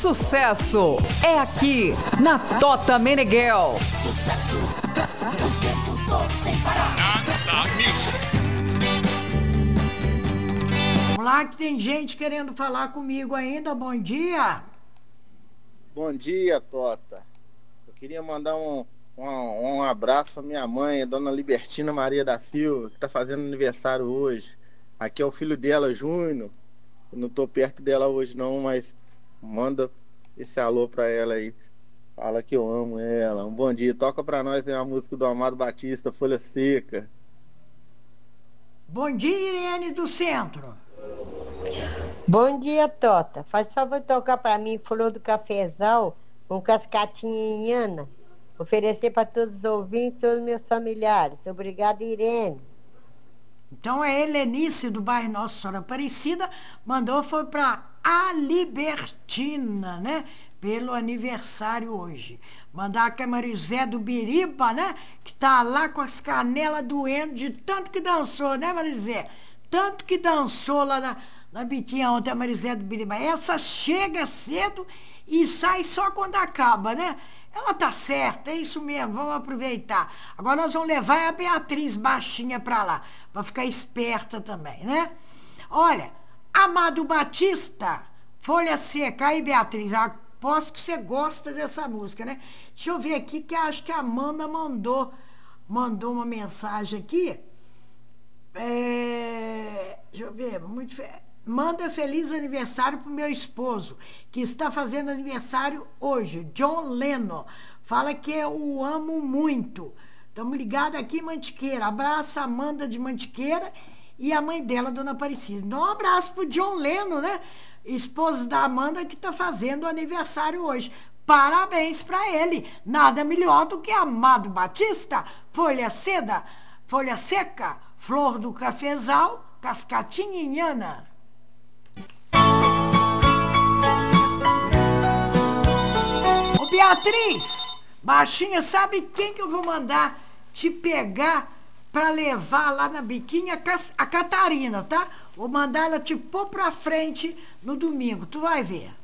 Sucesso é aqui na Tota Meneghel. Sucesso, o tempo todo sem parar. Non-stop music. Vamos lá que tem gente querendo falar comigo ainda. Bom dia. Bom dia, Tota. Eu queria mandar um abraço para minha mãe, a dona Libertina Maria da Silva, que está fazendo aniversário hoje. Aqui é o filho dela, Júnior. Eu não estou perto dela hoje não, mas manda esse alô para ela aí. Fala que eu amo ela. Um bom dia. Toca para nós a música do Amado Batista, Folha Seca. Bom dia, Irene do Centro. Bom dia, Tota. Faz favor de tocar pra mim Flor do Cafezal com cascatinha Ana. Oferecer para todos os ouvintes, todos os meus familiares. Obrigada, Irene. Então a Helenice do bairro Nossa Senhora Aparecida mandou, foi para a Libertina, né? Pelo aniversário hoje. Mandar aqui a Marizé do Biriba, né? Que tá lá com as canelas doendo de tanto que dançou, né, Marizé? Tanto que dançou lá na biquinha ontem, a Marizé do Biriba. Essa chega cedo e sai só quando acaba, né? Ela tá certa, é isso mesmo, vamos aproveitar. Agora nós vamos levar a Beatriz baixinha pra lá, pra ficar esperta também, né? Olha, Amado Batista, Folha Seca. Aí, Beatriz, aposto que você gosta dessa música, né? Deixa eu ver aqui, que acho que a Amanda mandou uma mensagem aqui. Deixa eu ver, manda feliz aniversário pro meu esposo, que está fazendo aniversário hoje, John Lennon. Fala que eu o amo muito. Estamos ligados aqui em Mantiqueira. Abraço a Amanda de Mantiqueira e a mãe dela, Dona Aparecida. Então, um abraço pro John Lennon, né? Esposo da Amanda, que está fazendo aniversário hoje. Parabéns para ele. Nada melhor do que Amado Batista, Folha Seca, Flor do Cafezal, Cascatinha Inhana. Ô Beatriz, baixinha, sabe quem que eu vou mandar te pegar pra levar lá na biquinha? A Catarina, tá? Vou mandar ela te pôr pra frente no domingo, tu vai ver.